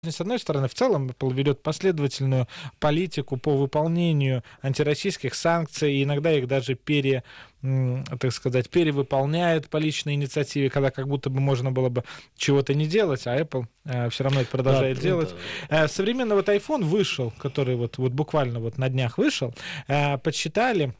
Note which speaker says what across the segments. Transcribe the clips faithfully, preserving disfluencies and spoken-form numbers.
Speaker 1: С одной стороны, в целом Apple ведет последовательную политику по выполнению антироссийских санкций, и иногда их даже пере, так сказать, перевыполняет по личной инициативе, когда как будто бы можно было бы чего-то не делать, а Apple э, все равно это продолжает да, делать. Да. Э, современный вот iPhone вышел, который вот, вот буквально вот на днях вышел, э, подсчитали,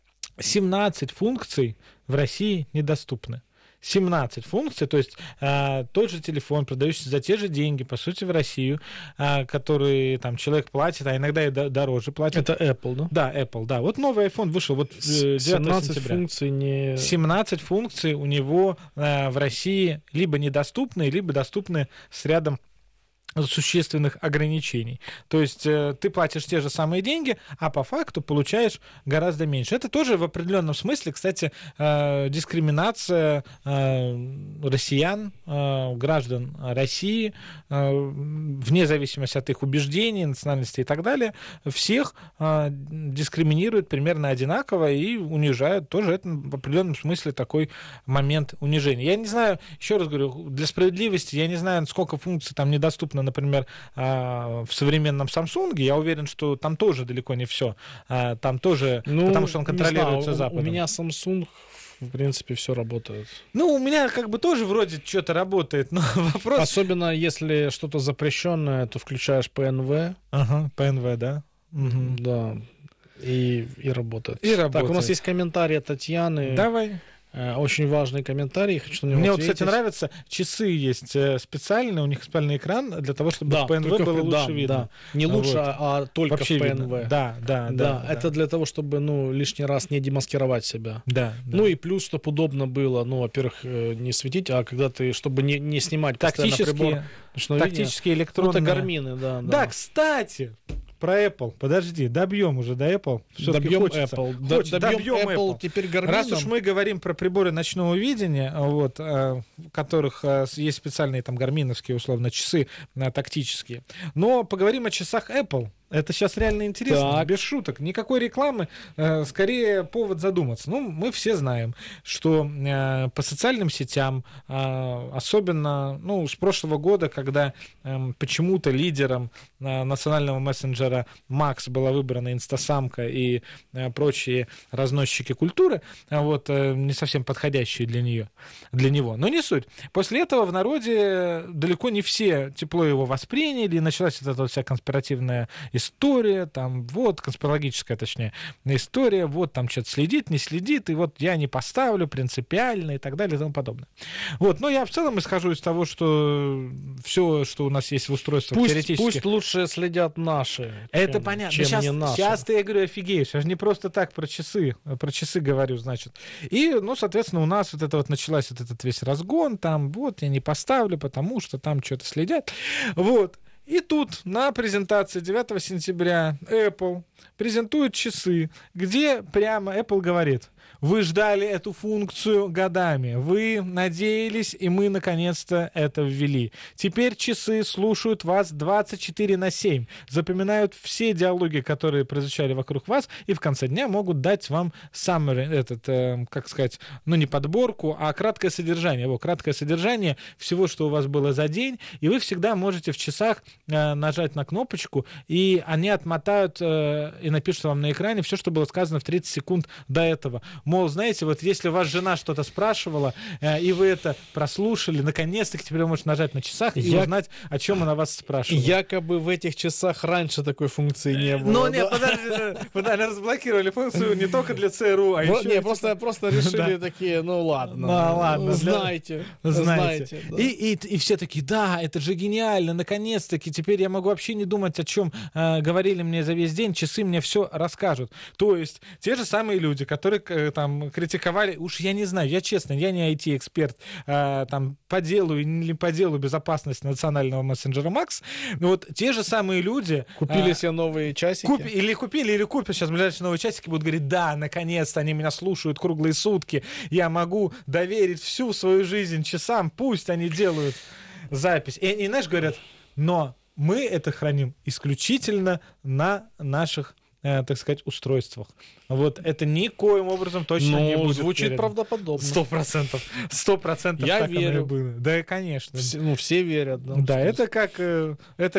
Speaker 1: семнадцать функций в России недоступны. семнадцать функций, то есть э, тот же телефон, продающийся за те же деньги, по сути, в Россию, э, который там человек платит, а иногда и до, дороже платит.
Speaker 2: Это Apple, да?
Speaker 1: Да, Apple, да. Вот новый iPhone вышел вот девятого
Speaker 2: семнадцать
Speaker 1: сентября.
Speaker 2: Функций не...
Speaker 1: семнадцать функций у него э, в России либо недоступны, либо доступны с рядом существенных ограничений. То есть э, ты платишь те же самые деньги, а по факту получаешь гораздо меньше. Это тоже в определенном смысле, кстати, э, дискриминация э, россиян, э, граждан России, э, вне зависимости от их убеждений, национальности и так далее, всех э, дискриминируют примерно одинаково и унижают. Тоже это в определенном смысле такой момент унижения. Я не знаю, еще раз говорю, для справедливости, я не знаю, сколько функций там недоступно, например, в современном Samsung, я уверен, что там тоже далеко не все. Там тоже, ну, потому что он контролируется Западом.
Speaker 2: У меня Samsung, в принципе, все работает.
Speaker 1: Ну, у меня как бы тоже вроде что-то работает, но вопрос...
Speaker 2: Особенно, если что-то запрещенное, то включаешь пэ эн вэ.
Speaker 1: Ага, пэ эн вэ, да?
Speaker 2: Угу. Да. И, и работает.
Speaker 1: И работает.
Speaker 2: Так, у нас есть комментарий от Татьяны.
Speaker 1: Давай.
Speaker 2: Очень важный комментарий, хочу на него
Speaker 1: Мне,
Speaker 2: ответить.
Speaker 1: Кстати, нравится, часы есть специальные, у них специальный экран для того, чтобы
Speaker 2: да,
Speaker 1: в пэ эн вэ было
Speaker 2: в,
Speaker 1: лучше
Speaker 2: да,
Speaker 1: видно.
Speaker 2: Да. Не лучше, вот. а только
Speaker 1: вообще
Speaker 2: в пэ эн вэ.
Speaker 1: Видно. Да, да, да,
Speaker 2: да,
Speaker 1: да.
Speaker 2: Это для того, чтобы ну, лишний раз не демаскировать себя.
Speaker 1: Да, да.
Speaker 2: Ну и плюс, чтобы удобно было, ну, во-первых, не светить, а когда ты, чтобы не, не снимать постоянно прибор.
Speaker 1: Тактические электронные.
Speaker 2: Ну, это гармины, да, да.
Speaker 1: Да, кстати... Про Apple. Подожди, добьем уже до Apple.
Speaker 2: Добьем Apple.
Speaker 1: Хочется.
Speaker 2: Добьем,
Speaker 1: добьем
Speaker 2: Apple,
Speaker 1: Apple.
Speaker 2: Теперь гармином.
Speaker 1: Раз уж мы говорим про приборы ночного видения, вот, в которых есть специальные там гарминовские, условно, часы тактические, но поговорим о часах Apple. Это сейчас реально интересно, так. Без шуток. Никакой рекламы, э, скорее повод задуматься. Ну, мы все знаем, что э, по социальным сетям, э, особенно ну, с прошлого года, когда э, почему-то лидером э, национального мессенджера Макс была выбрана инстасамка и э, прочие разносчики культуры, э, вот, э, не совсем подходящие для нее, для него. Но не суть. После этого в народе далеко не все тепло его восприняли, и началась вот эта вот вся конспиративная история, там, вот, конспирологическая, точнее, история, вот, там, что-то следит, не следит, и вот я не поставлю принципиально и так далее и тому подобное. Вот, но я в целом исхожу из того, что все, что у нас есть в устройствах
Speaker 2: пусть,
Speaker 1: теоретически...
Speaker 2: Пусть лучше следят наши,
Speaker 1: это
Speaker 2: чем,
Speaker 1: понятно.
Speaker 2: чем
Speaker 1: сейчас,
Speaker 2: не наши.
Speaker 1: Сейчас-то я говорю, офигеешь, я же не просто так про часы, про часы говорю, значит. И, ну, соответственно, у нас вот это вот началась вот этот весь разгон, там, вот, я не поставлю, потому что там что-то следят, вот. И тут на презентации девятого сентября Apple презентует часы, где прямо Apple говорит: вы ждали эту функцию годами, вы надеялись, и мы наконец-то это ввели. Теперь часы слушают вас двадцать четыре на семь, запоминают все диалоги, которые прозвучали вокруг вас, и в конце дня могут дать вам summary, этот, э, как сказать, ну не подборку, а краткое содержание. Вот, краткое содержание всего, что у вас было за день, и вы всегда можете в часах э, нажать на кнопочку, и они отмотают э, и напишут вам на экране все, что было сказано в тридцать секунд до этого. Мол, знаете, вот если вас жена что-то спрашивала, э, и вы это прослушали, наконец-таки теперь вы можете нажать на часах и Я... узнать, о чем она вас спрашивала.
Speaker 2: Якобы в этих часах раньше такой функции не было.
Speaker 1: Ну, нет, подожди, подожди, разблокировали функцию не только для ЦРУ, а еще...
Speaker 2: Не, просто решили такие, ну ладно.
Speaker 1: Ну, ладно.
Speaker 2: Знаете.
Speaker 1: Знаете. И все такие, да, это же гениально, наконец-таки, теперь я могу вообще не думать, о чем говорили мне за весь день, часы мне все расскажут. То есть те же самые люди, которые там критиковали, уж я не знаю, я честно, я не ай ти-эксперт а, там по делу или по делу безопасности национального мессенджера Макс, вот те же самые люди...
Speaker 2: Купили а, себе новые часики?
Speaker 1: Куп, или купили, или купят сейчас ближайшие новые часики, будут говорить, да, наконец-то они меня слушают круглые сутки, я могу доверить всю свою жизнь часам, пусть они делают запись. И, и знаешь, говорят, но мы это храним исключительно на наших э, так сказать, устройствах. Вот это никоим образом точно
Speaker 2: ну,
Speaker 1: не будет.
Speaker 2: Звучит
Speaker 1: передано.
Speaker 2: правдоподобно.
Speaker 1: Сто процентов. Сто процентов
Speaker 2: Я
Speaker 1: так
Speaker 2: верю.
Speaker 1: оно и было. Да, конечно.
Speaker 2: Все, ну, все верят. Да,
Speaker 1: да, это как, это